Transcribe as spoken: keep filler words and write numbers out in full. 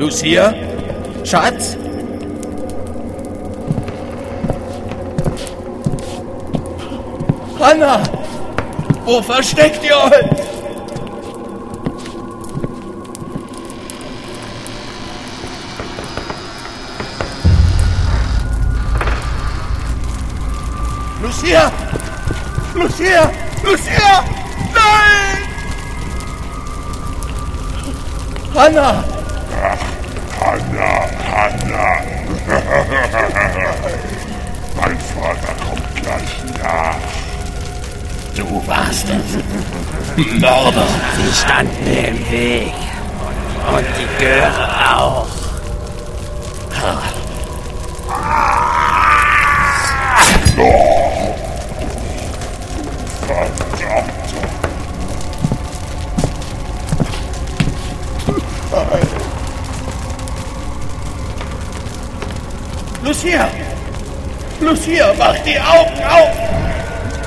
Lucia? Schatz? Hanna! Wo versteckt ihr euch? Lucia! Lucia! Lucia! Nein! Hanna! Hanna, Hanna! Mein Vater kommt gleich nach. Du warst es. Mörder. Sie standen mir im Weg. Und die Göre auch. Oh, verdammt. Lucia! Lucia, mach die Augen auf!